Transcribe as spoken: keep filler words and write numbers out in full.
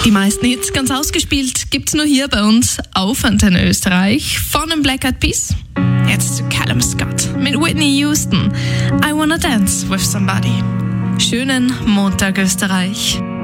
Die meisten Hits ganz ausgespielt gibt's nur hier bei uns auf Antenne Österreich von den Black Eyed Peas. Jetzt zu Callum Scott mit Whitney Houston. I Wanna Dance with Somebody. Schönen Montag Österreich.